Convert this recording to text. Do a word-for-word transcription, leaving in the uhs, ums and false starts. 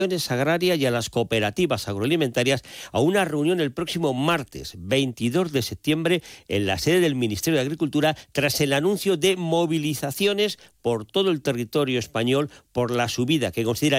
agrarias y a las cooperativas agroalimentarias a una reunión el próximo martes veintidós de septiembre en la sede del Ministerio de Agricultura, tras el anuncio de movilizaciones por todo el territorio español por la subida que considera